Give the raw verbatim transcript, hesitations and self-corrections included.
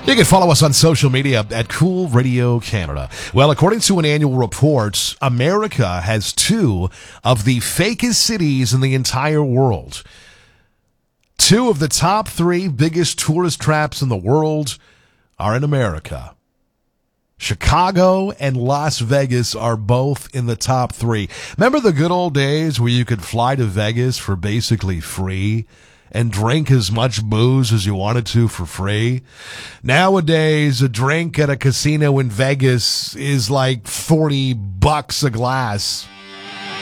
You can follow us on social media at Cool Radio Canada. Well, according to an annual report, America has two of the fakest cities in the entire world. Two of the top three biggest tourist traps in the world are in America. Chicago and Las Vegas are both in the top three. Remember the good old days where you could fly to Vegas for basically free and drink as much booze as you wanted to for free? Nowadays, a drink at a casino in Vegas is like forty bucks a glass.